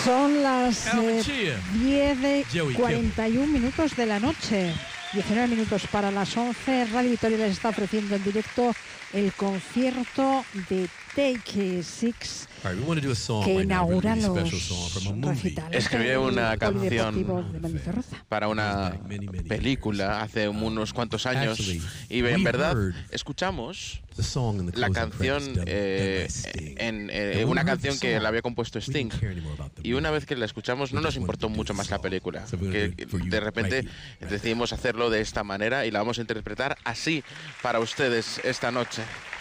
Son las 10:41 de la noche. 19 minutos para las 11. Radio Victoria les está ofreciendo en directo el concierto de Take Six que inaugura los recitales. Escribí una canción para una película hace unos cuantos años y en verdad escuchamos la canción en una canción que la había compuesto Sting, y una vez que la escuchamos no nos importó mucho más la película, que de repente decidimos hacerlo de esta manera y la vamos a interpretar así para ustedes esta noche.